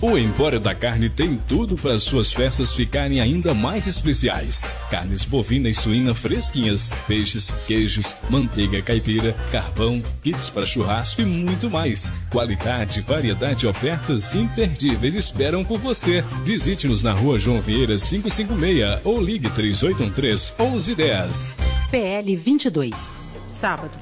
O Empório da Carne tem tudo para suas festas ficarem ainda mais especiais. Carnes bovina e suína fresquinhas, peixes, queijos, manteiga caipira, carvão, kits para churrasco e muito mais. Qualidade, variedade e ofertas imperdíveis esperam por você. Visite-nos na Rua João Vieira 556 ou ligue 3813-1110. PL 22. Sábado,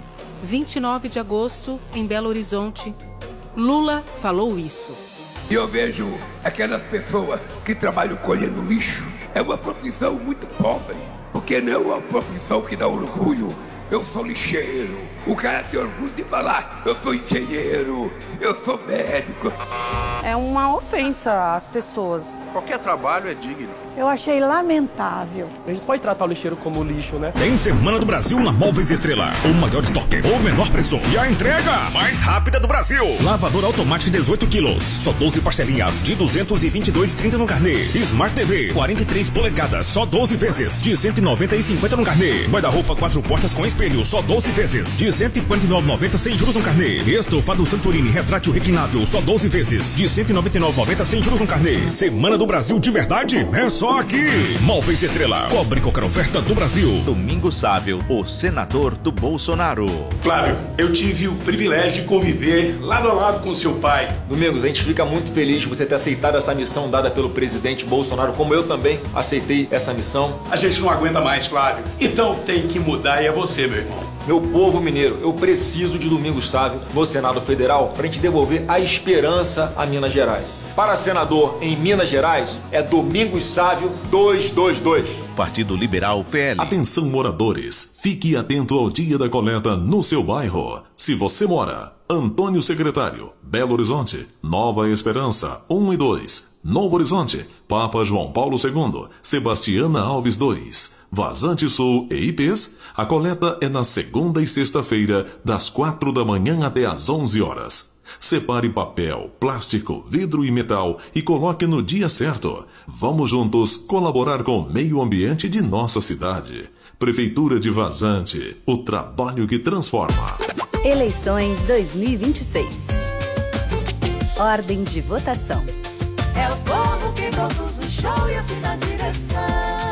29 de agosto, em Belo Horizonte. Lula falou isso. E eu vejo aquelas pessoas que trabalham colhendo lixo. É uma profissão muito pobre, porque não é uma profissão que dá orgulho. Eu sou lixeiro. O cara tem orgulho de falar, eu sou engenheiro, eu sou médico. É uma ofensa às pessoas. Qualquer trabalho é digno. Eu achei lamentável. A gente pode tratar o lixeiro como lixo, né? Tem Semana do Brasil na Móveis Estrela. O maior estoque, o menor preço e a entrega mais rápida do Brasil. Lavadora automática 18 quilos, só 12 parcelinhas de 222,30 no carnê. Smart TV 43 polegadas, só 12 vezes de 190,50 no carnê. Guarda-roupa 4 portas com espelho, só 12 vezes de 149,90 sem juros no carnê. Estofado Santorini retrátil reclinável, só 12 vezes de 199,90 sem juros no carnê. Semana do Brasil de verdade é só aqui. Móveis Estrela, cobre qualquer oferta do Brasil. Domingos Sávio, o senador do Bolsonaro. Flávio, eu tive o privilégio de conviver lado a lado com seu pai. Domingos, a gente fica muito feliz de você ter aceitado essa missão dada pelo presidente Bolsonaro, como eu também aceitei essa missão. A gente não aguenta mais, Flávio. Então tem que mudar e é você, meu irmão. Meu povo mineiro, eu preciso de Domingos Sávio no Senado Federal para a gente devolver a esperança a Minas Gerais. Para senador em Minas Gerais, é Domingos Sávio 222. Partido Liberal PL. Atenção, moradores. Fique atento ao dia da coleta no seu bairro. Se você mora, Antônio Secretário, Belo Horizonte, Nova Esperança, 1 e 2. Novo Horizonte, Papa João Paulo II, Sebastiana Alves 2. Vazante Sul e IPs, a coleta é na segunda e sexta-feira, das 4 da manhã até às 11 horas. Separe papel, plástico, vidro e metal e coloque no dia certo. Vamos juntos colaborar com o meio ambiente de nossa cidade. Prefeitura de Vazante, o trabalho que transforma. Eleições 2026. Ordem de votação. É o povo que produz o show e assim na direção.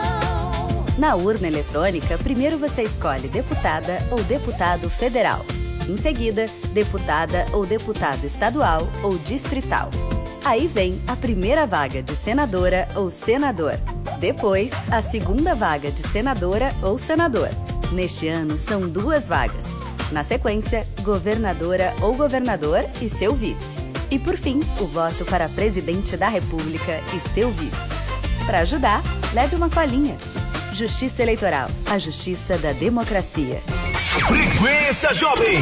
Na urna eletrônica, primeiro você escolhe deputada ou deputado federal. Em seguida, deputada ou deputado estadual ou distrital. Aí vem a primeira vaga de senadora ou senador. Depois, a segunda vaga de senadora ou senador. Neste ano, são 2 vagas. Na sequência, governadora ou governador e seu vice. E por fim, o voto para presidente da República e seu vice. Para ajudar, leve uma colinha. Justiça Eleitoral, a justiça da democracia. Frequência Jovem.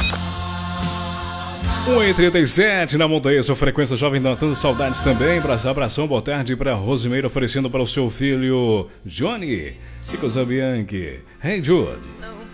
1h37 na montanha, sua Frequência Jovem dando saudades também. Abração, boa tarde para Rosimeira, oferecendo para o seu filho Johnny. Cico Zambianchi. Hey Jude.